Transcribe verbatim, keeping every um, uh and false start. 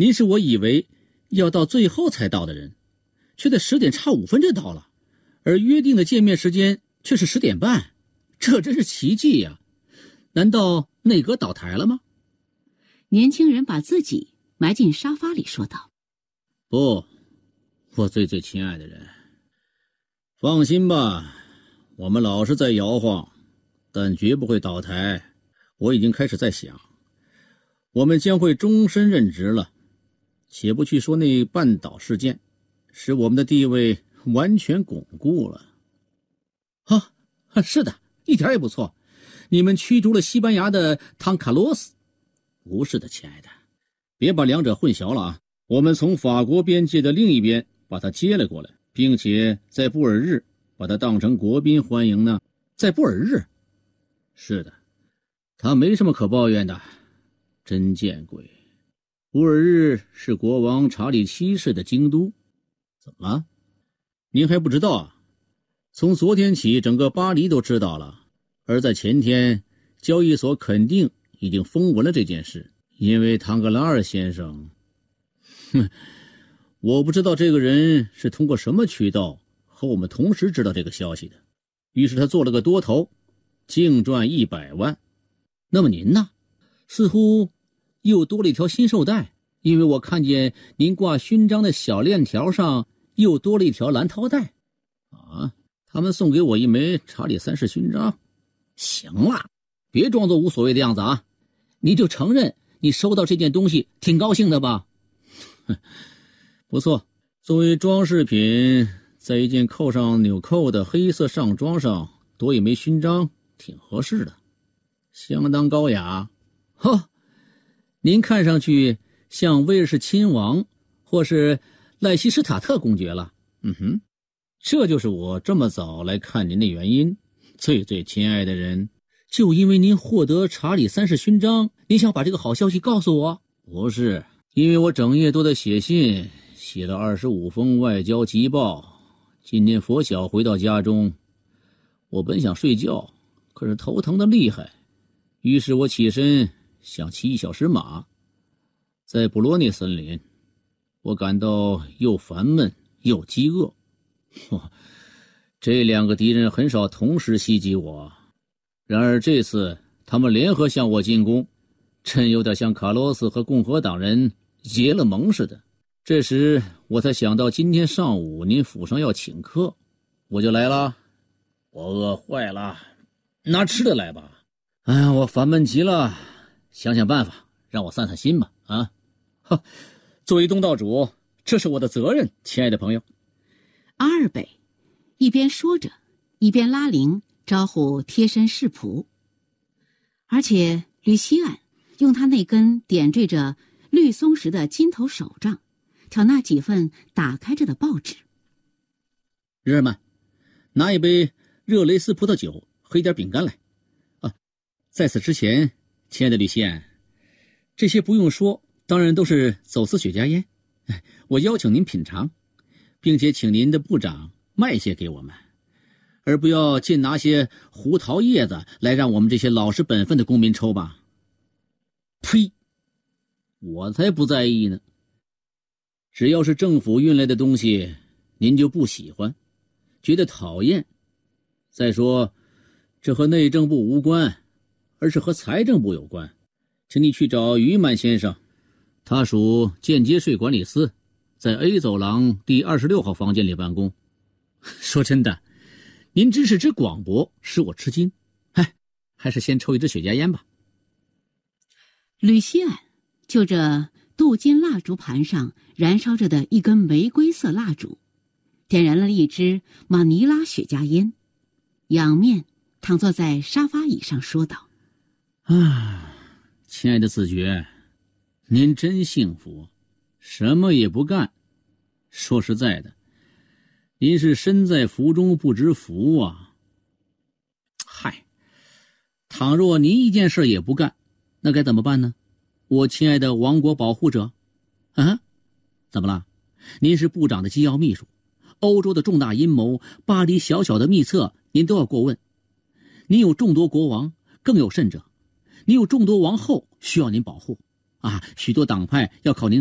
您是我以为要到最后才到的人，却在十点差五分就到了，而约定的见面时间却是十点半，这真是奇迹呀！难道内阁倒台了吗？ 年轻人把自己埋进沙发里说道： 不，我最最亲爱的人，放心吧，我们老是在摇晃，但绝不会倒台。我已经开始在想，我们将会终身任职了。且不去说那半岛事件，使我们的地位完全巩固了。啊，是的，一点也不错。你们驱逐了西班牙的汤卡洛斯。不是的，亲爱的，别把两者混淆了啊！我们从法国边界的另一边把他接了过来，并且在布尔日把他当成国宾欢迎呢。在布尔日？是的，他没什么可抱怨的，真见鬼。布尔日是国王查理七世的京都。怎么？您还不知道啊？从昨天起，整个巴黎都知道了。而在前天，交易所肯定已经封文了这件事，因为唐格拉尔先生，哼，我不知道这个人是通过什么渠道和我们同时知道这个消息的。于是他做了个多头，净赚一百万。那么您呢？似乎又多了一条新绶带，因为我看见您挂勋章的小链条上又多了一条蓝绦带。啊，他们送给我一枚查理三世勋章。行了，别装作无所谓的样子啊！你就承认你收到这件东西挺高兴的吧？不错，作为装饰品，在一件扣上纽扣的黑色上装上多一枚勋章，挺合适的，相当高雅。呵，您看上去像威尔士亲王或是赖希施塔特公爵了。嗯哼，这就是我这么早来看您的原因。最最亲爱的人，就因为您获得查理三世勋章，您想把这个好消息告诉我？不是，因为我整夜都在写信，写了二十五封外交急报。今天拂晓回到家中，我本想睡觉，可是头疼得厉害，于是我起身想骑一小时马。在布罗涅森林，我感到又烦闷又饥饿。这两个敌人很少同时袭击我，然而这次他们联合向我进攻，真有点像卡洛斯和共和党人结了盟似的。这时我才想到今天上午您府上要请客，我就来了。我饿坏了，拿吃的来吧。哎呀，我烦闷极了，想想办法让我散散心吧。啊，哈，作为东道主，这是我的责任，亲爱的朋友。 阿尔北一边说着，一边拉铃招呼贴身侍仆，而且吕西安用他那根点缀着绿松石的金头手杖挑那几份打开着的报纸。 日耳曼，拿一杯热雷斯葡萄酒和一点饼干来。啊，在此之前，亲爱的吕西安，这些不用说，当然都是走私雪茄烟。我邀请您品尝，并且请您的部长卖些给我们，而不要尽拿些胡桃叶子来让我们这些老实本分的公民抽吧。呸！我才不在意呢。只要是政府运来的东西，您就不喜欢，觉得讨厌。再说，这和内政部无关，而是和财政部有关。请你去找于曼先生，他属间接税管理司，在 A 走廊第二十六号房间里办公。说真的，您知识之广博使我吃惊。哎，还是先抽一支雪茄烟吧。 吕西安就着镀金蜡烛盘上燃烧着的一根玫瑰色蜡烛，点燃了一支马尼拉雪茄烟，仰面躺坐在沙发椅上说道： 啊，亲爱的子爵，您真幸福，什么也不干。说实在的，您是身在福中不知福啊。嗨，倘若您一件事也不干，那该怎么办呢？我亲爱的王国保护者。啊，怎么了？您是部长的机要秘书，欧洲的重大阴谋，巴黎小小的秘策，您都要过问。您有众多国王，更有甚者，您有众多王后需要您保护啊！许多党派要靠您